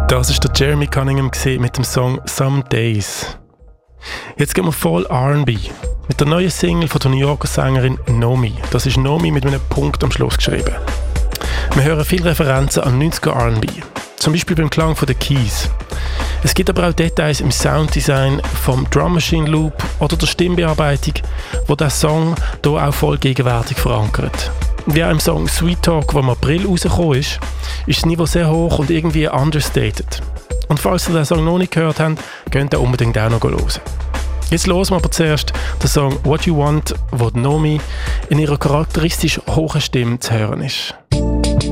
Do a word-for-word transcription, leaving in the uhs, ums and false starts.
Das ist der Jeremy Cunningham mit dem Song «Some Days». Jetzt gehen wir voll R and B mit der neuen Single von der New Yorker Sängerin Nomi. Das ist Nomi mit einem Punkt am Schluss geschrieben. Wir hören viele Referenzen an neunziger R and B, zum Beispiel beim Klang von den Keys. Es gibt aber auch Details im Sounddesign vom Drum Machine Loop oder der Stimmbearbeitung, wo der Song hier auch voll gegenwärtig verankert. Wie auch im Song «Sweet Talk», der im April rausgekommen ist, ist das Niveau sehr hoch und irgendwie understated. Und falls ihr den Song noch nicht gehört habt, könnt ihr unbedingt auch noch hören. Jetzt hören wir aber zuerst den Song «What You Want», wo Nomi in ihrer charakteristisch hohen Stimme zu hören ist.